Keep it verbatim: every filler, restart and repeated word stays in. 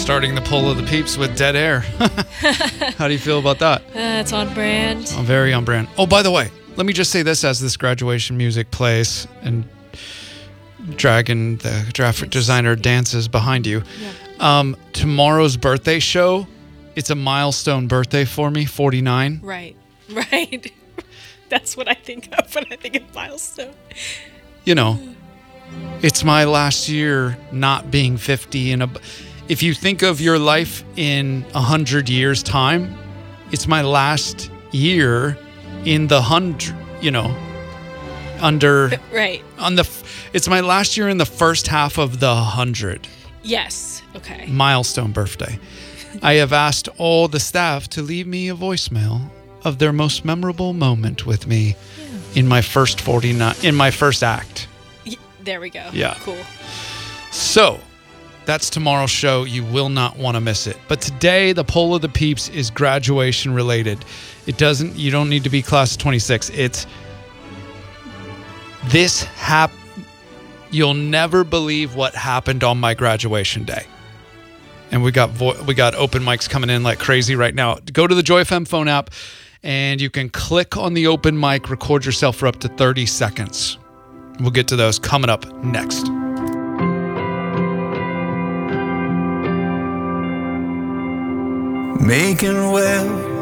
starting the poll of the peeps with Dead Air. How do you feel about that? Uh, it's on brand. Oh, very on brand. Oh, by the way, let me just say this as this graduation music plays and Dragon, the graphic designer, dances behind you. Yeah. Um, tomorrow's birthday show, it's a milestone birthday for me, forty-nine. Right, right. That's what I think of when I think of milestone. You know, it's my last year not being fifty. And if you think of your life in a hundred years' time, it's my last year in the hundred, you know, under right on the. It's my last year in the first half of the hundred. Yes. Okay. Milestone birthday. I have asked all the staff to leave me a voicemail of their most memorable moment with me yeah. in my first forty-nine in my first act. There we go. Yeah. Cool. So, that's tomorrow's show. You will not want to miss it. But today, the poll of the peeps is graduation related. It doesn't, you don't need to be class of twenty-six. It's this hap. You'll never believe what happened on my graduation day. And we got vo- we got open mics coming in like crazy right now. Go to the Joy F M phone app and you can click on the open mic, record yourself for up to thirty seconds. We'll get to those coming up next. Making well